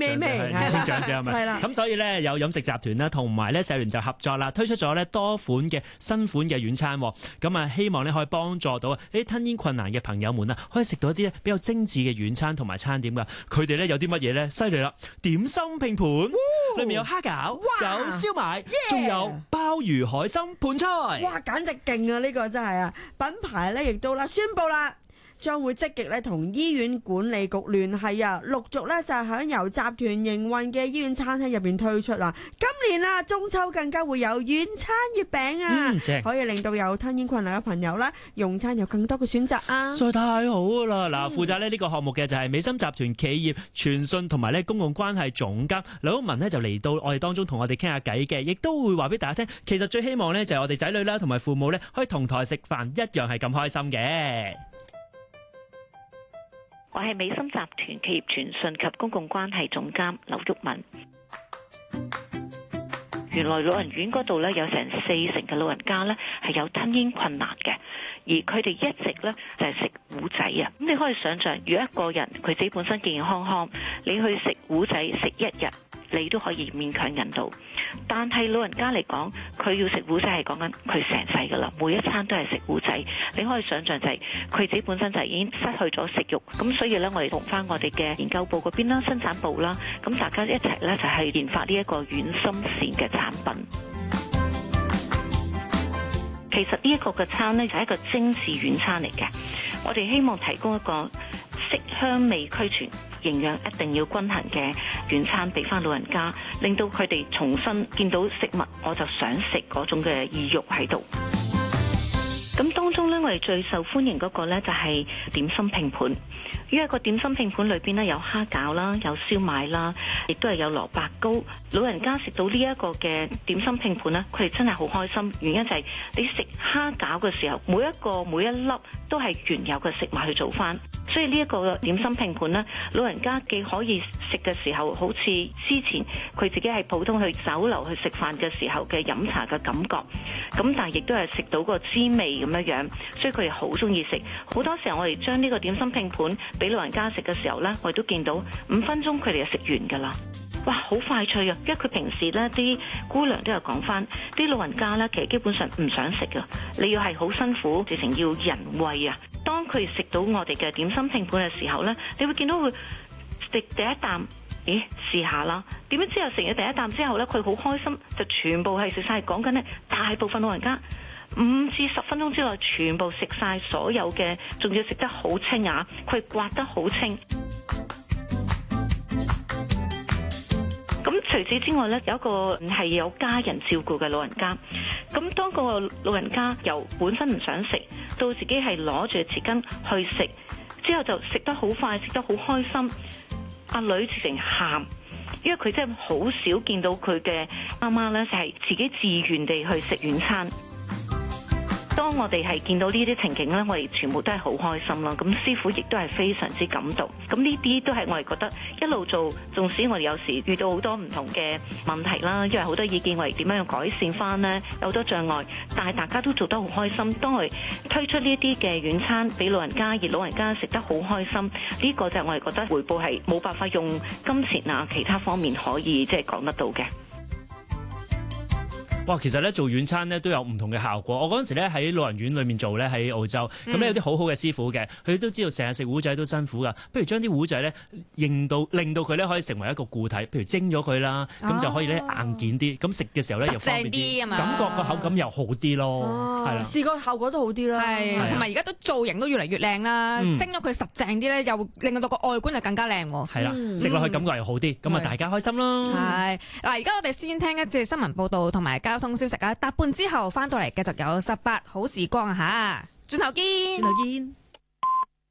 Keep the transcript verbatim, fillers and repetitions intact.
未未年青長者係咪？ 係啦。 咁所以咧有飲食集團啦，同埋咧社聯就合作啦，推出咗咧多款嘅新款嘅軟餐。咁啊，希望咧可以幫助到啲吞咽困難嘅朋友們啊，可以食到一啲比較精緻嘅軟餐同埋餐點噶。佢哋咧有啲乜嘢咧？犀利啦！點心拼盤，裏面有蝦餃，有燒賣，仲有鮑魚海參盤菜。 哇，簡直勁啊！呢個真係啊，品牌咧亦都啦宣布啦，將會積極咧同醫院管理局聯繫啊，陸續咧就係響由集團營運嘅醫院餐廳入邊推出啦。今年啊，中秋更加會有軟餐月餅啊， 嗯、 可以令到有吞咽困難嘅朋友啦，用餐有更多嘅選擇啊！ 實在太好啦！嗱，負責咧呢個項目嘅就係美心集團企業傳訊同埋咧公共關係總監劉文呢，就嚟到我哋當中同我哋傾下偈嘅，亦都會話俾大家聽。其實最希望呢，就係我哋仔女啦同埋父母咧可以同台食飯，一樣係咁開心嘅。 我係美心集團企業傳訊及公共關係總監劉玉文。原來老人院嗰度咧有成四成嘅老人家咧係有吞咽困難嘅，而佢哋一直咧就係食糊仔啊。咁你可以想象，如果一個人佢自己本身健健康康，你去食糊仔食一日，你都可以勉強忍到。但係老人家嚟講，佢要食糊仔係講緊佢成世噶啦，每一餐都係食糊仔。你可以想象就係佢自己本身就係已經失去咗食慾，咁所以咧我哋同翻我哋嘅研究部嗰邊啦、生產部啦，咁大家一齊咧就係研發呢一個軟心膳嘅產品。其實呢一個嘅餐咧就係一個精緻軟餐嚟嘅，我哋希望提供一個色香味俱全、營養一定要均衡嘅軟餐俾翻老人家，令到佢哋重新見到食物我就想食嗰種嘅意欲喺度。咁當中咧，我哋最受歡迎嗰個咧就係點心拼盤。因為個點心拼盤裏邊咧有蝦餃啦，有燒賣啦，亦都係有蘿蔔糕。老人家食到呢一個嘅點心拼盤咧，佢哋真係好開心。原因就係你食蝦餃嘅時候，每一個每一粒都係原有嘅食物去做翻。所以呢一個點心拼盤咧，老人家既可以食嘅時候，好似之前佢自己係普通去酒樓去食飯嘅時候嘅飲茶嘅感覺，咁但係亦都係食到個滋味咁樣樣，所以佢哋好中意食。好多時候我哋將呢個點心拼盤俾老人家食嘅時候呢，我哋都見到五分鐘佢哋就食完噶啦。哇，好快脆啊！因為佢平時呢啲姑娘都有講翻，啲老人家呢其實基本上唔想食噶，你要係好辛苦，直情要人餵啊。當佢食到我哋嘅點心拼盤嘅時候呢，你會見到佢食第一啖，咦，試下啦。點樣之後食咗第一啖之後呢，佢好開心，就全部係食晒。講緊呢，大部分老人家五至十分鐘之內全部食晒所有嘅，仲要食得好清啊！佢刮得好清。咁除此之外呢，有一個係有家人照顧嘅老人家。咁當個老人家由本身唔想食，到自己係攞住匙羹去食，之後就食得好快，食得好開心。阿女直情喊，因為佢真係好少見到佢嘅媽媽呢，就係自己自願地去食軟餐。當我哋係見到呢啲情景呢，我哋全部都係好開心啦。咁師傅亦都係非常之感動。咁呢啲都係我哋覺得一路做，縱使我哋有時遇到好多唔同嘅問題啦，因為好多意見我哋點樣去改善翻呢？有好多障礙，但係大家都做得好開心。當我哋推出呢啲嘅軟餐俾老人家，而老人家食得好開心，呢個就係我哋覺得回報係冇辦法用金錢啊其他方面可以即係講得到嘅。 哇，其實咧做軟餐咧都有唔同嘅效果。我嗰陣時咧喺老人院裏面做咧，喺澳洲，咁咧有啲好好嘅師傅嘅，佢哋都知道成日食糊仔都辛苦噶，不如將啲糊仔咧令到令到佢咧可以成為一個固體，譬如蒸咗佢啦，咁、哦、就可以咧硬件啲，咁食嘅時候咧又方便啲，感覺個口感又好啲咯，係啦、哦， 試過效果都好啲啦， 係同埋而家都造型都越嚟越靚啦，嗯、蒸咗佢實淨啲咧，又令到個外觀就更加靚喎。 係啦，食落去感覺又好啲，咁啊大家開心咯。 係嗱，而家我哋先聽一節新聞報導同埋交通消息啊，搭半之後翻到嚟繼續有十八好時光啊嚇，轉頭見， 轉頭見。